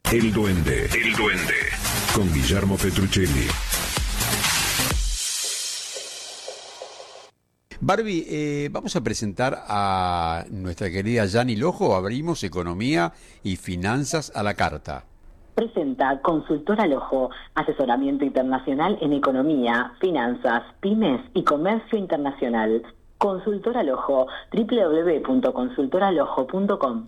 El Duende. El Duende. Con Guillermo Petruccelli. Barbie, vamos a presentar a nuestra querida Yani Lojo. Abrimos Economía y Finanzas a la Carta. Presenta Consultora Lojo, asesoramiento internacional en economía, finanzas, pymes y comercio internacional. Consultora Lojo, www.consultoralojo.com.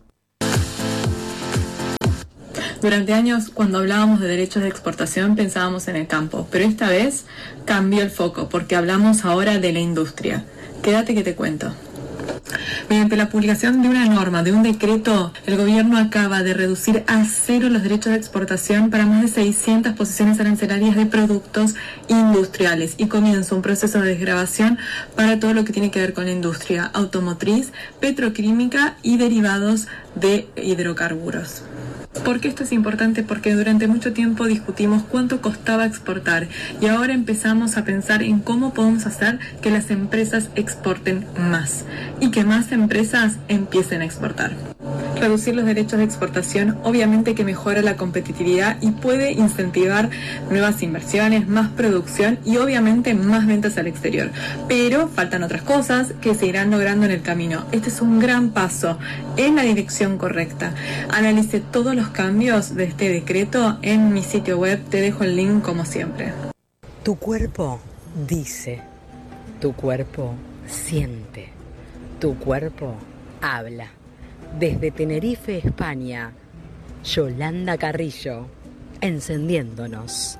Durante años, cuando hablábamos de derechos de exportación, pensábamos en el campo, pero esta vez cambió el foco porque hablamos ahora de la industria. Quédate que te cuento. Mediante la publicación de una norma, de un decreto, el gobierno acaba de reducir a cero los derechos de exportación para más de 600 posiciones arancelarias de productos industriales y comienza un proceso de desgravación para todo lo que tiene que ver con la industria automotriz, petroquímica y derivados de hidrocarburos. ¿Por qué esto es importante? Porque durante mucho tiempo discutimos cuánto costaba exportar y ahora empezamos a pensar en cómo podemos hacer que las empresas exporten más y que más empresas empiecen a exportar. Reducir los derechos de exportación obviamente que mejora la competitividad y puede incentivar nuevas inversiones, más producción y obviamente más ventas al exterior. Pero faltan otras cosas que se irán logrando en el camino. Este es un gran paso en la dirección correcta. Analice todos los cambios de este decreto en mi sitio web. Te dejo el link como siempre. Tu cuerpo dice, tu cuerpo siente, tu cuerpo habla. Desde Tenerife, España, Yolanda Carrillo, encendiéndonos.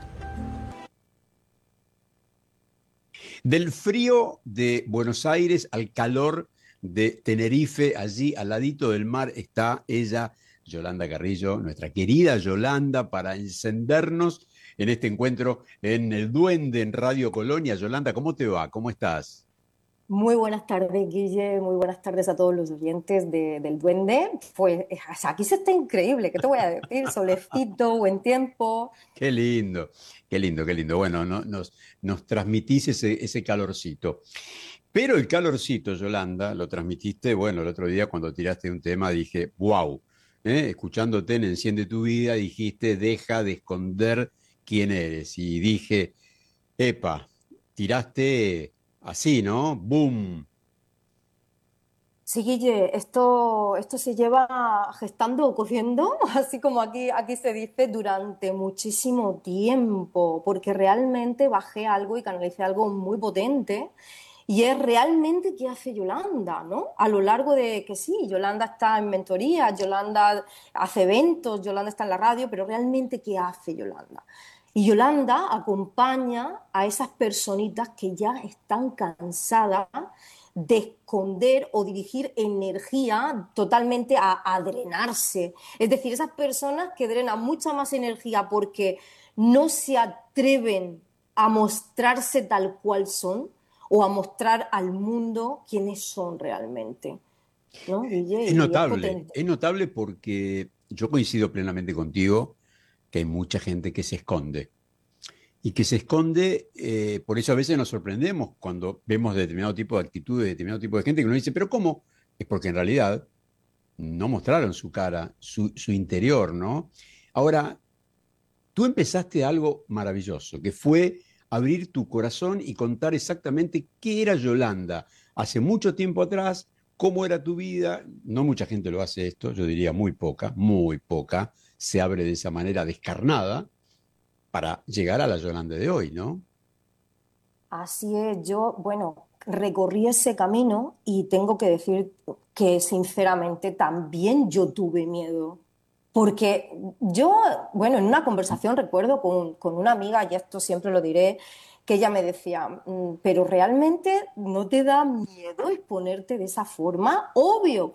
Del frío de Buenos Aires al calor de Tenerife, allí al ladito del mar está ella, Yolanda Carrillo, nuestra querida Yolanda, para encendernos en este encuentro en El Duende en Radio Colonia. Yolanda, ¿cómo te va? ¿Cómo estás? Muy buenas tardes, Guille. Muy buenas tardes a todos los oyentes del Duende. Pues aquí se está increíble. ¿Qué te voy a decir? Solecito, buen tiempo. Qué lindo, qué lindo, qué lindo. Bueno, nos transmitís ese calorcito. Pero el calorcito, Yolanda, lo transmitiste, bueno, el otro día cuando tiraste un tema dije, wow, escuchándote en Enciende tu Vida, dijiste, deja de esconder quién eres. Y dije, epa, tiraste así, ¿no? ¡Boom! Sí, Guille, esto se lleva gestando o cociendo, así como aquí se dice, durante muchísimo tiempo, porque realmente bajé algo y canalicé algo muy potente. Y es realmente qué hace Yolanda, ¿no? A lo largo de que sí, Yolanda está en mentoría, Yolanda hace eventos, Yolanda está en la radio, pero realmente qué hace Yolanda. Y Yolanda acompaña a esas personitas que ya están cansadas de esconder o dirigir energía totalmente a drenarse. Es decir, esas personas que drenan mucha más energía porque no se atreven a mostrarse tal cual son o a mostrar al mundo quiénes son realmente. ¿No, Guille? Y es potente. Es notable porque yo coincido plenamente contigo que hay mucha gente que se esconde. Y que se esconde, por eso a veces nos sorprendemos cuando vemos determinado tipo de actitudes, determinado tipo de gente que nos dice, pero ¿cómo? Es porque en realidad no mostraron su cara, su interior, ¿no? Ahora, tú empezaste algo maravilloso, que fue abrir tu corazón y contar exactamente qué era Yolanda hace mucho tiempo atrás, cómo era tu vida. No mucha gente lo hace esto, yo diría muy poca, se abre de esa manera descarnada para llegar a la Yolanda de hoy, ¿no? Así es, yo, bueno, recorrí ese camino y tengo que decir que sinceramente también yo tuve miedo. Porque yo, bueno, en una conversación recuerdo con una amiga, y esto siempre lo diré, que ella me decía, pero realmente no te da miedo exponerte de esa forma. Obvio,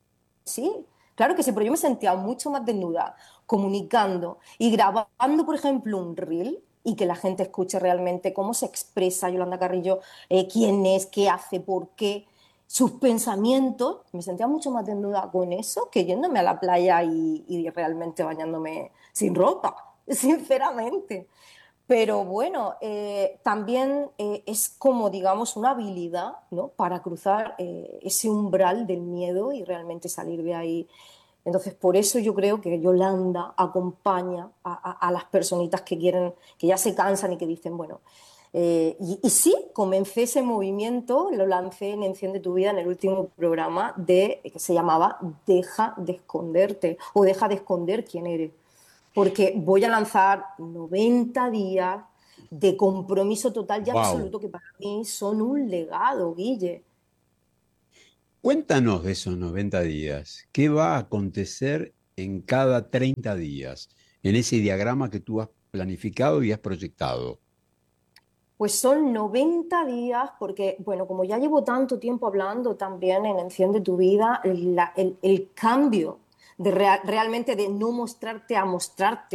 claro que sí, pero yo me sentía mucho más desnuda comunicando y grabando, por ejemplo, un reel y que la gente escuche realmente cómo se expresa Yolanda Carrillo, quién es, qué hace, por qué, sus pensamientos. Me sentía mucho más desnuda con eso que yéndome a la playa y realmente bañándome sin ropa, sinceramente. Pero bueno, también es como, digamos, una habilidad, ¿no? Para cruzar ese umbral del miedo y realmente salir de ahí Entonces, por eso yo creo que Yolanda acompaña a las personitas que quieren, que ya se cansan y que dicen, bueno, y sí, comencé ese movimiento, lo lancé en Enciende tu vida en el último programa que se llamaba Deja de esconderte o Deja de esconder quién eres. Porque voy a lanzar 90 días de compromiso total y Wow. absoluto que para mí son un legado, Guille. Cuéntanos de esos 90 días. ¿Qué va a acontecer en cada 30 días en ese diagrama que tú has planificado y has proyectado? Pues son 90 días, porque, bueno, como ya llevo tanto tiempo hablando también en Enciende tu vida, el cambio de realmente de no mostrarte a mostrarte